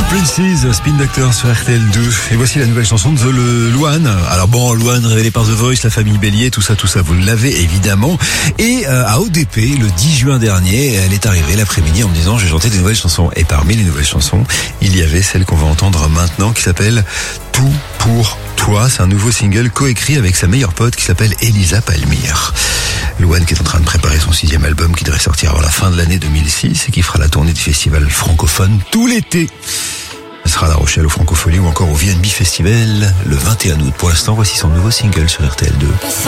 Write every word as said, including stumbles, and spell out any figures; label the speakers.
Speaker 1: Princes, Spin Doctor sur R T L deux. Et voici la nouvelle chanson de The Luan. Alors bon, Luan révélé par The Voice, la famille Bélier, tout ça, tout ça, vous l'avez évidemment. Et euh, à O D P, le dix juin dernier, elle est arrivée l'après-midi en me disant, je vais chanter des nouvelles chansons. Et parmi les nouvelles chansons, il y avait celle qu'on va entendre maintenant qui s'appelle Tout pour toi. C'est un nouveau single coécrit avec sa meilleure pote qui s'appelle Elisa Palmyre. Luan qui est en train de préparer son sixième album qui devrait sortir avant la fin de l'année deux mille six et qui fera la tournée du festival francophone tout l'été. Elle sera à La Rochelle au Francophonie ou encore au V N B Festival le vingt et un août. Pour l'instant, voici son nouveau single sur R T L deux.